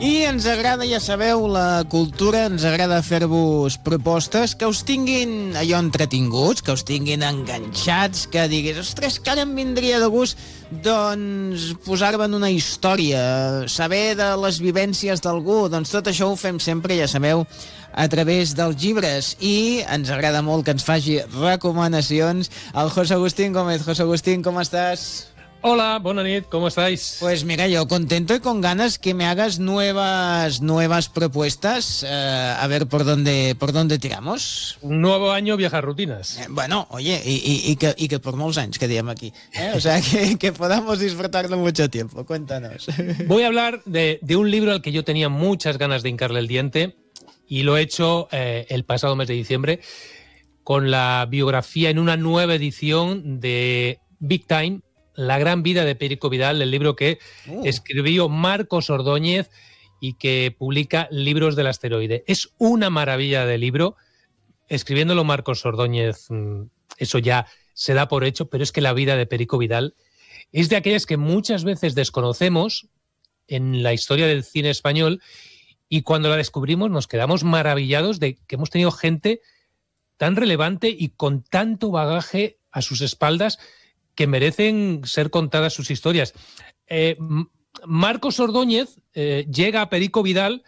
I ens agrada, ja sabeu, la cultura, ens agrada fer-vos propostes que us tinguin allò entretinguts, que us tinguin enganxats, que diguis, ostres, que ara em vindria de gust doncs posar-me en una història, saber de les vivències d'algú, doncs tot això ho fem sempre, ja sabeu, a través dels llibres, i ens agrada molt que ens faci recomanacions el José Agustín Gómez. José Agustín, ¿cómo estás? Hola, buena nit, ¿cómo estáis? Pues mira, yo contento y con ganas que me hagas nuevas propuestas, a ver por dónde tiramos. Un nuevo año, viejas rutinas. Bueno, oye, y que por molts anys que diem aquí, o sea, que podamos disfrutarlo mucho tiempo. Cuéntanos. Voy a hablar de un libro al que yo tenía muchas ganas de hincarle el diente, y lo he hecho el pasado mes de diciembre con la biografía en una nueva edición de Big Time, La gran vida de Perico Vidal, el libro que escribió Marcos Ordóñez y que publica Libros del Asteroide. Es una maravilla de libro. Escribiéndolo Marcos Ordóñez, eso ya se da por hecho, pero es que la vida de Perico Vidal es de aquellas que muchas veces desconocemos en la historia del cine español, y cuando la descubrimos nos quedamos maravillados de que hemos tenido gente tan relevante y con tanto bagaje a sus espaldas que merecen ser contadas sus historias. Marcos Ordóñez llega a Perico Vidal